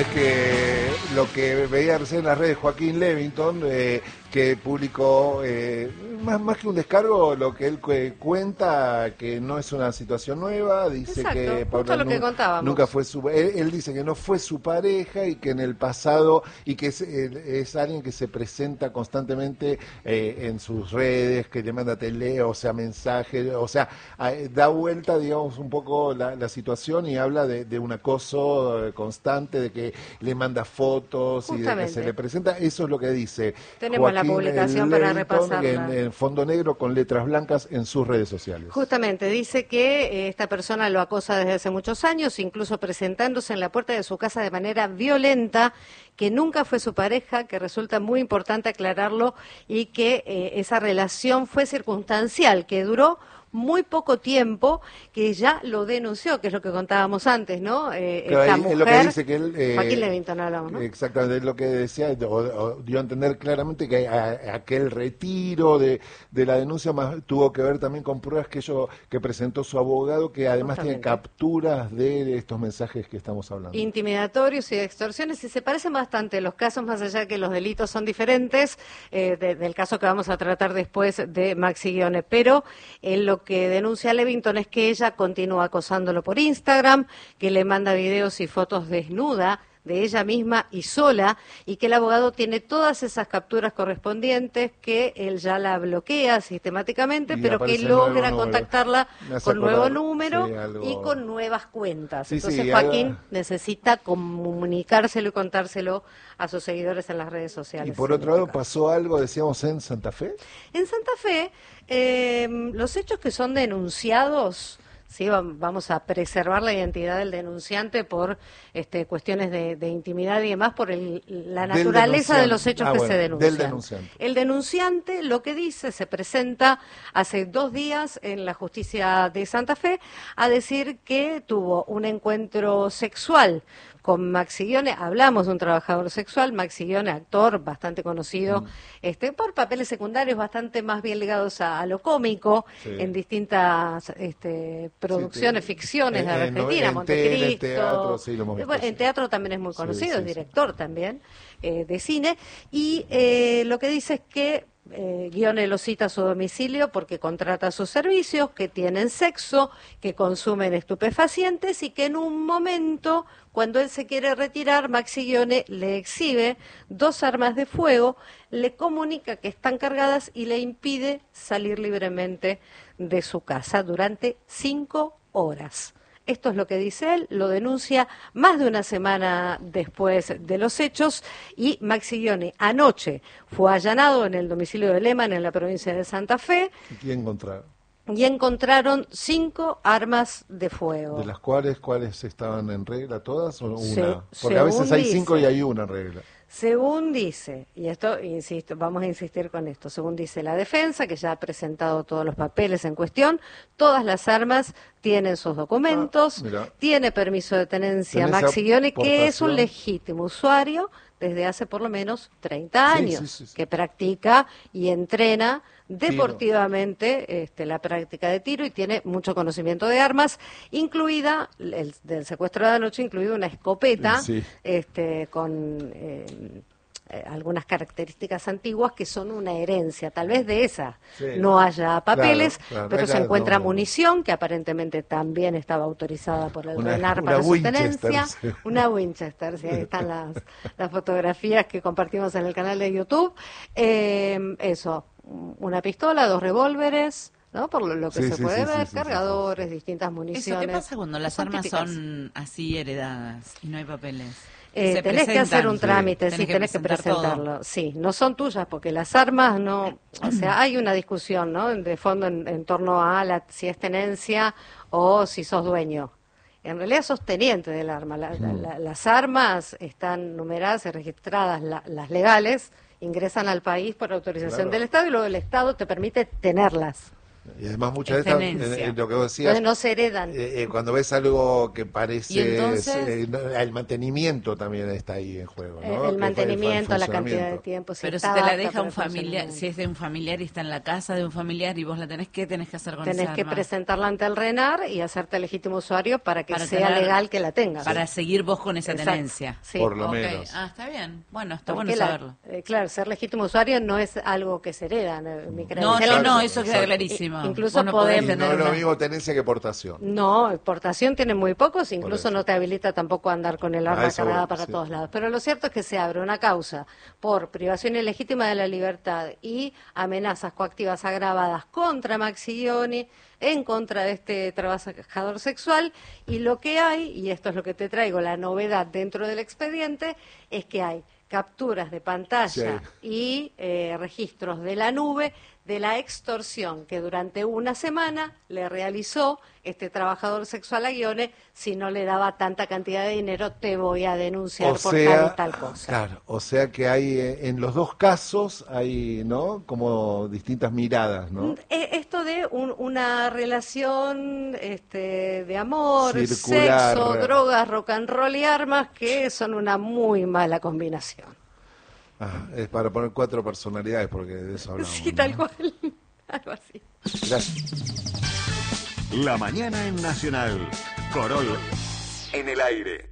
Que lo que veía recién en las redes Joaquín Levington, que publicó más que un descargo, lo que él cuenta, que no es una situación nueva, dice Exacto, que justo Paula lo que contábamos. nunca fue él dice que no fue su pareja y que en el pasado, y que es alguien que se presenta constantemente en sus redes, que le manda tele, o sea, mensajes, o sea, da vuelta, digamos, un poco la situación y habla de un acoso constante, de que le manda fotos y de que se le presenta. Eso es lo que dice Tenemos la Joaquín publicación para repasarla. en fondo negro con letras blancas en sus redes sociales. Justamente, dice que esta persona lo acosa desde hace muchos años, incluso presentándose en la puerta de su casa de manera violenta, que nunca fue su pareja, que resulta muy importante aclararlo, y que esa relación fue circunstancial, que duró muy poco tiempo, que ya lo denunció, que es lo que contábamos antes, ¿no? Claro, Esta es mujer, lo que dice que él, Joaquín Levington hablamos, ¿no? exactamente, es lo que decía, o dio a entender claramente que aquel retiro de la denuncia tuvo que ver también con pruebas que presentó su abogado, que además tiene capturas de estos mensajes que estamos hablando. Intimidatorios y de extorsiones, y se parecen bastante los casos, más allá que los delitos son diferentes, del caso que vamos a tratar después de Maxi Guione, pero lo que denuncia Levington es que ella continúa acosándolo por Instagram, que le manda videos y fotos desnuda de ella misma y sola, y que el abogado tiene todas esas capturas correspondientes, que él ya la bloquea sistemáticamente, pero que logra contactarla con nuevo número y con nuevas cuentas. Entonces Joaquín necesita comunicárselo y contárselo a sus seguidores en las redes sociales. Y por otro lado, pasó algo, decíamos, en Santa Fe. En Santa Fe, los hechos que son denunciados... Sí, vamos a preservar la identidad del denunciante por cuestiones de intimidad y demás, por la naturaleza de los hechos que se denuncian. Del denunciante. El denunciante, lo que dice, se presenta hace 2 días en la justicia de Santa Fe a decir que tuvo un encuentro sexual con Maxi Guione. Hablamos de un trabajador sexual, Maxi Guione, actor bastante conocido, por papeles secundarios bastante más bien ligados a lo cómico, en distintas producciones, ficciones de Argentina, Montecristo. Teatro, sí, lo hemos visto, en teatro también es muy conocido, es director también de cine, y lo que dice es que Guione lo cita a su domicilio porque contrata sus servicios, que tienen sexo, que consumen estupefacientes, y que en un momento, cuando él se quiere retirar, Maxi Guione le exhibe 2 armas de fuego, le comunica que están cargadas y le impide salir libremente de su casa durante 5 horas. Esto es lo que dice él, lo denuncia más de una semana después de los hechos, y Maxi Guione anoche fue allanado en el domicilio de Lehmann, en la provincia de Santa Fe. ¿Qué encontraron? Y encontraron 5 armas de fuego. ¿De las cuáles estaban en regla todas o una? Porque a veces hay 5 y hay una en regla. Según dice, y esto, insisto, vamos a insistir con esto, según dice la defensa, que ya ha presentado todos los papeles en cuestión, todas las armas tienen sus documentos, tiene permiso de tenencia Maxi Guione, que es un legítimo usuario desde hace por lo menos 30 años, que practica y entrena deportivamente la práctica de tiro, y tiene mucho conocimiento de armas, incluida del secuestro de anoche, incluida una escopeta con algunas características antiguas que son una herencia, tal vez de esa no haya papeles, pero se encuentra munición que aparentemente también estaba autorizada por el RENAR para su tenencia, una Winchester, ahí están las fotografías que compartimos en el canal de YouTube, una pistola, 2 revólveres, ¿no? Por lo que se puede ver, cargadores, distintas municiones. ¿Qué pasa cuando las armas son así heredadas y no hay papeles? Tenés que hacer un trámite, tenés que presentarlo. Todo. Sí, no son tuyas porque las armas no... O sea, hay una discusión, ¿no? De fondo en torno a si es tenencia o si sos dueño. En realidad sos teniente del arma. Las armas están numeradas y registradas, las legales, ingresan al país por autorización del Estado, y luego el Estado te permite tenerlas. Y además muchas veces, lo que vos decías, entonces no se heredan. Cuando ves algo que parece, entonces, el mantenimiento también está ahí en juego, ¿no? El mantenimiento, la cantidad de tiempo. Pero si te la deja un familiar, si es de un familiar y está en la casa de un familiar y vos la tenés que hacer con esa tenés que arma? Presentarla ante el RENAR y hacerte legítimo usuario para que sea legal que la tengas. Para seguir vos con esa tenencia. Sí. Por lo menos. Ah, está bien. Bueno, está Porque bueno saberlo. Claro, ser legítimo usuario no es algo que se hereda. No, eso queda clarísimo. Incluso no podés Y no es lo mismo tenencia que portación. No, portación tiene muy pocos, incluso no te habilita tampoco a andar con el arma cargada para todos lados. Pero lo cierto es que se abre una causa por privación ilegítima de la libertad y amenazas coactivas agravadas contra Maxi Guioni, en contra de este trabajador sexual, y lo que hay, y esto es lo que te traigo, la novedad dentro del expediente, es que hay capturas de pantalla y registros de la nube de la extorsión que durante una semana le realizó este trabajador sexual a Guioni. Si no le daba tanta cantidad de dinero, te voy a denunciar por tal y tal cosa. Claro, o sea que hay, en los dos casos hay, ¿no? Como distintas miradas, ¿no? Esto de una relación de amor, circular, sexo, drogas, rock and roll y armas, que son una muy mala combinación. Es para poner 4 personalidades, porque de eso hablamos. Sí, tal cual. Algo así. Gracias. La mañana en Nacional. Corol en el aire.